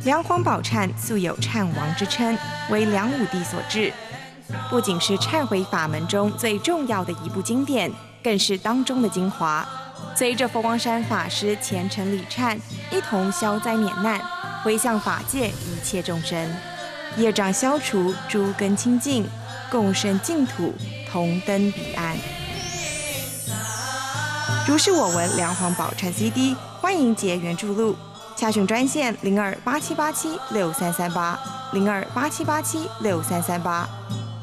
梁皇宝忏素有忏王之称，为梁武帝所制。不仅是忏悔法门中最重要的一部经典，更是当中的精华。随着佛光山法师虔诚礼忏，一同消灾免难，回向法界一切众生，业障消除，诸根清净，共生净土，同登彼岸。如是我闻梁皇宝忏 CD， 欢迎结缘注录。洽询专线0287876338，0287876338。